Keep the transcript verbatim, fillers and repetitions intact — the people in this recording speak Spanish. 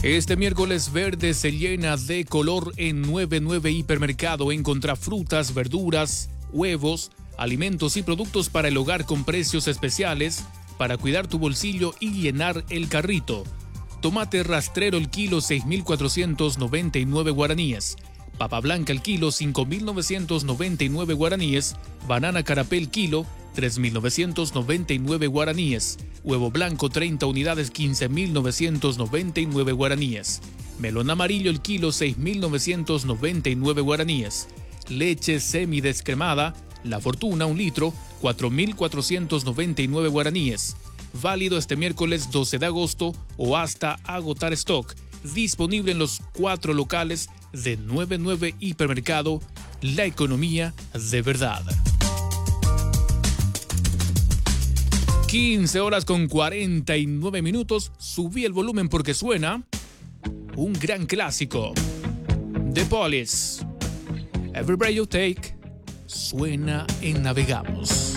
Este miércoles verde se llena de color en noventa y nueve Hipermercado. Encontrá frutas, verduras, huevos, alimentos y productos para el hogar con precios especiales para cuidar tu bolsillo y llenar el carrito. Tomate rastrero el kilo seis mil cuatrocientos noventa y nueve guaraníes. Papa blanca el kilo cinco mil novecientos noventa y nueve guaraníes. Banana carapel kilo tres mil novecientos noventa y nueve guaraníes. Huevo blanco treinta unidades quince mil novecientos noventa y nueve guaraníes. Melón amarillo el kilo seis mil novecientos noventa y nueve guaraníes. Leche semidescremada La Fortuna un litro cuatro mil cuatrocientos noventa y nueve guaraníes. Válido este miércoles doce de agosto o hasta agotar stock. Disponible en los cuatro locales de noventa y nueve Hipermercado. La economía de verdad. quince horas con cuarenta y nueve minutos. Subí el volumen porque suena un gran clásico. The Police. Every Breath You Take suena en Navegamos.